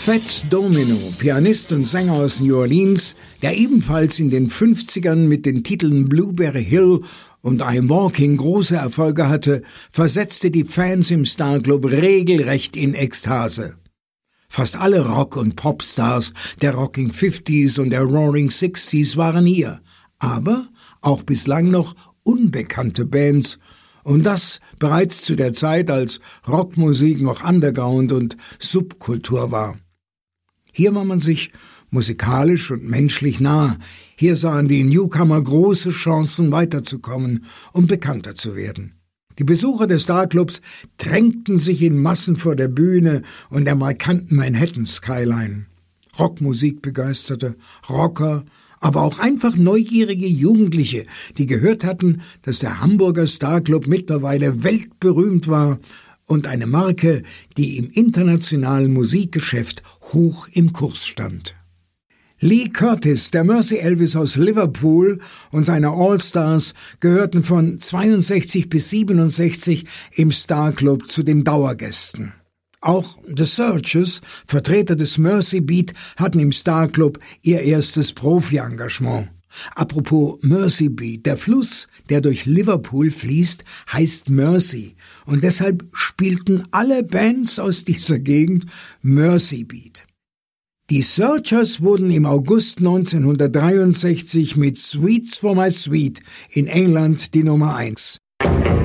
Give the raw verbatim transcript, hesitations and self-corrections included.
Fats Domino, Pianist und Sänger aus New Orleans, der ebenfalls in den fünfzigern mit den Titeln Blueberry Hill und I'm Walking große Erfolge hatte, versetzte die Fans im Starclub regelrecht in Ekstase. Fast alle Rock- und Popstars der Rocking Fifties und der Roaring Sixties waren hier, aber auch bislang noch unbekannte Bands, und das bereits zu der Zeit, als Rockmusik noch Underground und Subkultur war. Hier war man sich musikalisch und menschlich nah. Hier sahen die Newcomer große Chancen, weiterzukommen und bekannter zu werden. Die Besucher des Starclubs drängten sich in Massen vor der Bühne und der markanten Manhattan-Skyline. Rockmusik begeisterte, Rocker, aber auch einfach neugierige Jugendliche, die gehört hatten, dass der Hamburger Starclub mittlerweile weltberühmt war und eine Marke, die im internationalen Musikgeschäft hoch im Kurs stand. Lee Curtis, der Mercy Elvis aus Liverpool, und seine All-Stars gehörten von zweiundsechzig bis siebenundsechzig im Starclub zu den Dauergästen. Auch The Searchers, Vertreter des Mercy Beat, hatten im Starclub ihr erstes Profi-Engagement. Apropos Mercy Beat, der Fluss, der durch Liverpool fließt, heißt Mersey, und deshalb spielten alle Bands aus dieser Gegend Mercy Beat. Die Searchers wurden im August neunzehnhundertdreiundsechzig mit Sweets for My Sweet in England die Nummer eins.